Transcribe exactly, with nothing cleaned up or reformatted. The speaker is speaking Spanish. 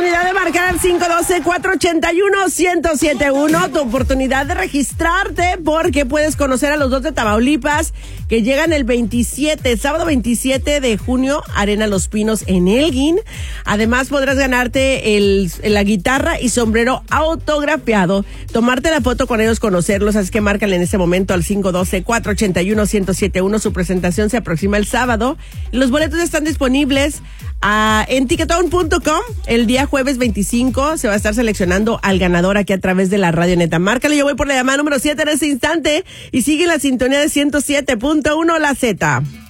oportunidad de marcar al cinco uno dos, cuatro ocho uno, uno cero siete uno. Tu oportunidad de registrarte porque puedes conocer a los dos de Tamaulipas que llegan el veintisiete, sábado veintisiete de junio, Arena Los Pinos en Elgin. Además podrás ganarte el, la guitarra y sombrero autografiado, tomarte la foto con ellos, conocerlos, así que márcale en este momento al cinco uno dos, cuatro ocho uno, uno cero siete uno. Su presentación se aproxima el sábado. Los boletos están disponibles uh, en ticketown punto com. El día jueves veinticinco se va a estar seleccionando al ganador aquí a través de la Radio Neta. Márcale, yo voy por la llamada número siete en ese instante y sigue la sintonía de ciento siete punto uno La Z.